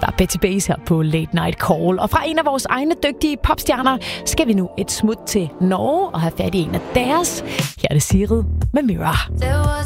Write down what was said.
Det var Betty Bass her på Late Night Call. Og fra en af vores egne dygtige popstjerner skal vi nu et smut til Norge og have fat i en af deres. Her er det Sigrid med Mirror.